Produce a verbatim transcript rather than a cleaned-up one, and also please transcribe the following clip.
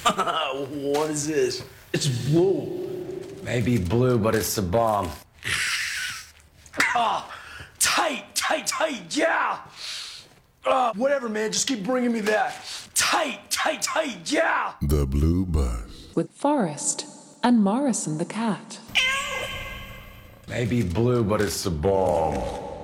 What is this? It's blue. Maybe blue, but it's a bomb. Ah, tight, tight, tight, yeah. Uh, whatever, man. Just keep bringing me that. Tight, tight, tight, yeah. The Blue Bus. With Forrest and Morrison the cat. Maybe blue, but it's a bomb.